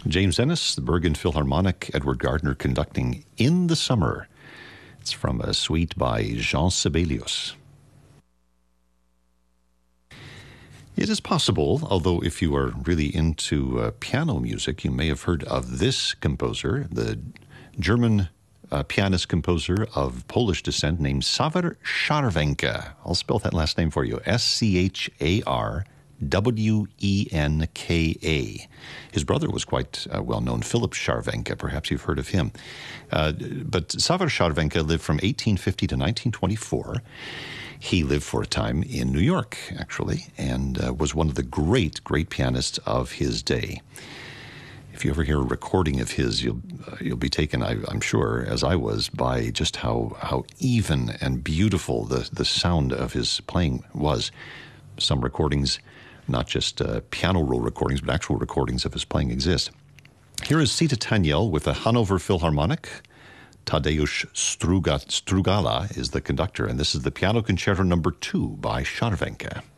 James Ennis, the Bergen Philharmonic, Edward Gardner conducting In the Summer. It's from a suite by Jean Sibelius. It is possible, although if you are really into piano music, you may have heard of this composer, the German pianist composer of Polish descent named Xaver Scharwenka. I'll spell that last name for you. Scharwenka. His brother was quite well known, Philip Scharwenka. Perhaps you've heard of him. But Xaver Scharwenka lived from 1850 to 1924. He lived for a time in New York, actually, and was one of the great pianists of his day. If you ever hear a recording of his, you'll be taken, I'm sure, as I was, by just how even and beautiful the sound of his playing was. Some recordings, not just piano roll recordings, but actual recordings of his playing exist. Here is Sita Tanyel with the Hanover Philharmonic. Tadeusz Strugala is the conductor, and this is the Piano Concerto No. 2 by Scharwenka.